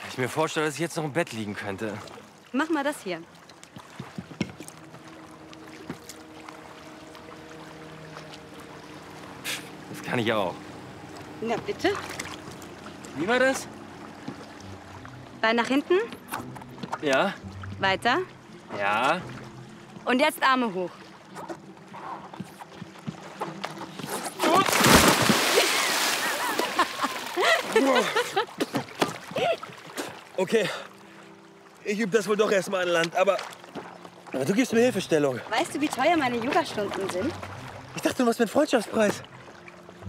Ich mir vorstelle, dass ich jetzt noch im Bett liegen könnte. Mach mal das hier. Das kann ich auch. Na bitte. Wie war das? Bein nach hinten. Ja? Weiter. Ja? Und jetzt Arme hoch. Okay, ich übe das wohl doch erstmal an Land, aber du gibst mir Hilfestellung. Weißt du, wie teuer meine Yogastunden sind? Ich dachte, du machst mir einen Freundschaftspreis.